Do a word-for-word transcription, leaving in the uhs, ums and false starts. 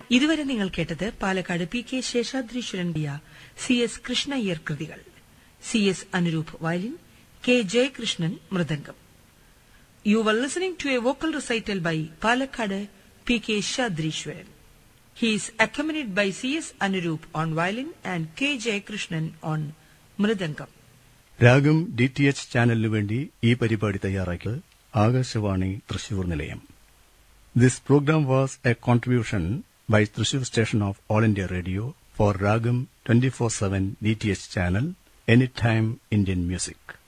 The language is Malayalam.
ഇതുവരെ നിങ്ങൾ കേട്ടത് Palakkad P K Seshadreeswaran C S Krishna Iyer കൃതികൾ. C S Anuroop violin, K Jayakrishnan mridangam. You were listening to a vocal recital by Palakkad P K Shadrishwaran. He is accompanied by C S Anurup on violin and K Jayakrishnan on mridangam. രാഗം ഡി ടി എച്ച് ചാനലിനു വേണ്ടി ഈ പരിപാടി തയ്യാറാക്കിയത് ആകാശവാണി തൃശൂർ നിലയം. This programme was A contribution by Thrissur station of All India Radio for Ragam twenty-four seven D T H channel, Anytime Indian Music.